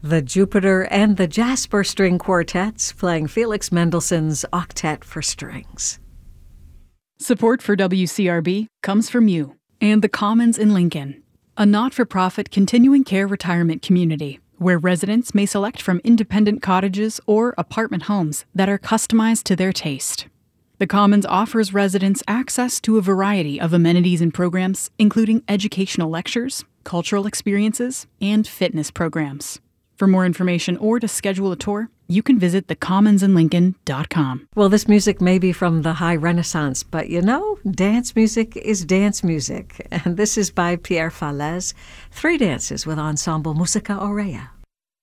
The Jupiter and the Jasper String Quartets playing Felix Mendelssohn's Octet for Strings. Support for WCRB comes from you and the Commons in Lincoln, a not-for-profit continuing care retirement community where residents may select from independent cottages or apartment homes that are customized to their taste. The Commons offers residents access to a variety of amenities and programs, including educational lectures, cultural experiences, and fitness programs. For more information or to schedule a tour, you can visit thecommonsinlincoln.com. Well, this music may be from the High Renaissance, but you know, dance music is dance music. And this is by Pierre Falez, Three Dances with Ensemble Musica Aurea.